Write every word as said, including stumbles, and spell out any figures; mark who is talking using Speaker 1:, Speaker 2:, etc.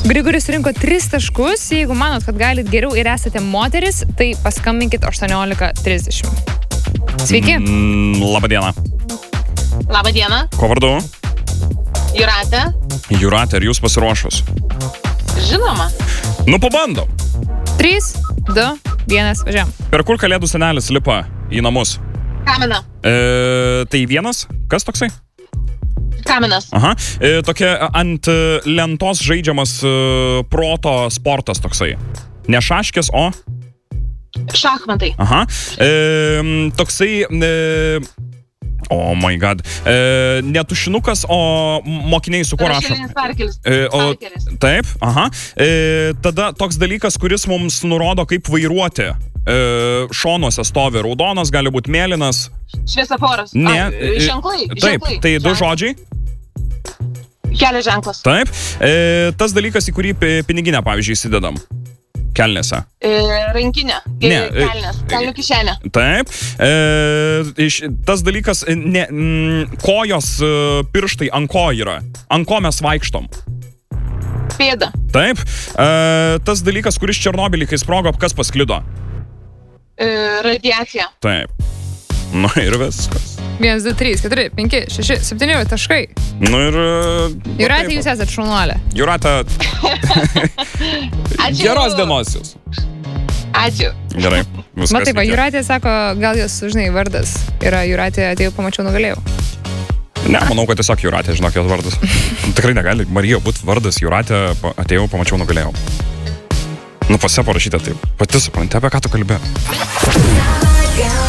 Speaker 1: Grigoris rinko tris taškus. Jeigu manot, kad galit geriau ir esate moteris, tai paskambinkit aštuoniolika trisdešimt. Sveiki.
Speaker 2: Mm, labą dieną.
Speaker 3: Labą dieną.
Speaker 2: Ko vardu?
Speaker 3: Jūratė.
Speaker 2: Jūratė, ar jūs pasiruošus?
Speaker 3: Žinoma.
Speaker 2: Nu, pabandom.
Speaker 1: trys, du, vienas, važiam.
Speaker 2: Per kur kalėdų senelis lipa į namus?
Speaker 3: Kamina.
Speaker 2: E, tai vienas? Kas toksai?
Speaker 3: Kaminas.
Speaker 2: Aha. E, tokia ant lentos žaidžiamas e, proto sportas toksai. Ne šaškės, o...
Speaker 3: Šachmatai.
Speaker 2: Aha. E, toksai... E, oh my god. E, ne tušinukas, o mokiniai su kuo rašo.
Speaker 3: Rašylinis parkelis.
Speaker 2: E, o,
Speaker 3: Parkeris.
Speaker 2: taip, aha. E, tada toks dalykas, kuris mums nurodo, kaip vairuoti. E, šonuose stovi raudonas, gali būti mėlynas.
Speaker 3: Šviesaforas.
Speaker 2: Ne.
Speaker 3: A, ženklai.
Speaker 2: Taip,
Speaker 3: ženklai.
Speaker 2: tai du
Speaker 3: Ženklai.
Speaker 2: žodžiai.
Speaker 3: Kelio ženklas.
Speaker 2: Taip. E, tas dalykas, į kurį pi- piniginę, pavyzdžiui, įsidedam. Kelnėse.
Speaker 3: E, rankinė. E,
Speaker 2: Ne, e,
Speaker 3: Kelnės. Kelnių kišenė.
Speaker 2: Taip. E, iš, tas dalykas, ne, m, kojos e, pirštai ant ko yra. Ant ko mes vaikštom.
Speaker 3: Pėda.
Speaker 2: Taip. E, tas dalykas, kuris Černobylį, kai sprogo, kas pasklido.
Speaker 3: E, radiacija.
Speaker 2: Taip. Nu ir viskas.
Speaker 1: vienas, du, trys, keturi, penki, šeši, septyni taškai.
Speaker 2: Nu ir...
Speaker 1: Jūratė, jūs esate šaunuolė.
Speaker 2: Jūratė,
Speaker 3: Ačiū.
Speaker 2: geros dienos jūs.
Speaker 3: Ačiū.
Speaker 2: Gerai. Viskas.
Speaker 1: Matai, va,
Speaker 2: iki.
Speaker 1: Jūratė sako, gal jos, žinai, vardas yra Jūratė, atėjau, pamačiau, nugalėjau.
Speaker 2: Ne, manau, kad tiesiog Jūratė, žinok, jos vardas. Tikrai negali Marija būti vardas Jūratė, pa- atėjau, pamačiau, nugalėjau. Nu, pase parašyta taip. Pati supranti, apie ką tu kalbė.